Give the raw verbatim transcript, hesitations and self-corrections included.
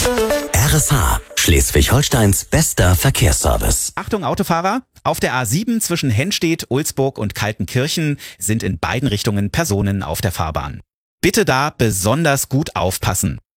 R S H, Schleswig-Holsteins bester Verkehrsservice. Achtung Autofahrer, auf der A sieben zwischen Hennstedt, Ulsburg und Kaltenkirchen sind in beiden Richtungen Personen auf der Fahrbahn. Bitte da besonders gut aufpassen.